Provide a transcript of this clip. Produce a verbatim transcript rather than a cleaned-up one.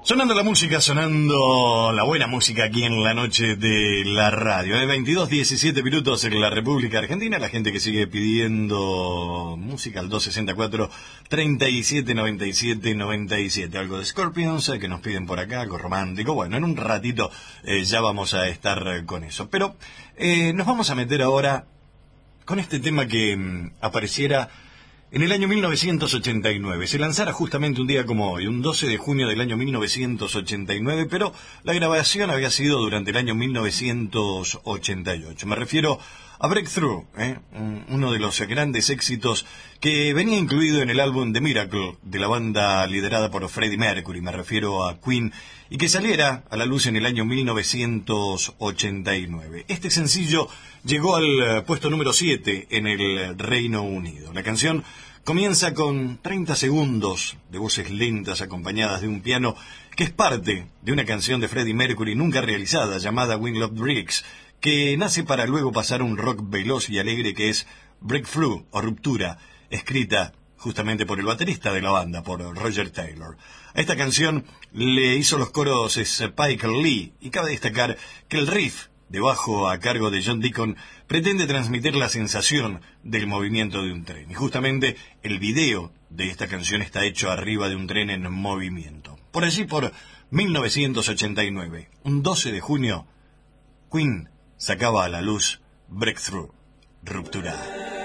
Sonando la música, sonando la buena música aquí en la noche de la radio. De veintidós diecisiete minutos en la República Argentina. La gente que sigue pidiendo música al dos sesenta y cuatro, treinta y siete noventa y siete noventa y siete. Algo de Scorpions que nos piden por acá, algo romántico. Bueno, en un ratito eh, ya vamos a estar con eso. Pero eh, nos vamos a meter ahora con este tema que mm, apareciera en el año mil novecientos ochenta y nueve. Se lanzara justamente un día como hoy, un doce de junio del año mil novecientos ochenta y nueve, pero la grabación había sido durante el año mil novecientos ochenta y ocho. Me refiero a Breakthrough, ¿eh? uno de los grandes éxitos que venía incluido en el álbum The Miracle de la banda liderada por Freddie Mercury. Me refiero a Queen, y que saliera a la luz en el año mil novecientos ochenta y nueve. Este sencillo llegó al puesto número siete en el Reino Unido. La canción comienza con treinta segundos de voces lentas acompañadas de un piano que es parte de una canción de Freddie Mercury nunca realizada llamada When Love Breaks, que nace para luego pasar a un rock veloz y alegre que es Breakthrough o Ruptura, escrita justamente por el baterista de la banda, por Roger Taylor. A esta canción le hizo los coros Spike Lee, y cabe destacar que el riff de bajo a cargo de John Deacon pretende transmitir la sensación del movimiento de un tren. Y justamente el video de esta canción está hecho arriba de un tren en movimiento. Por allí, por mil novecientos ochenta y nueve, un doce de junio, Queen sacaba a la luz Breakthrough, Ruptura.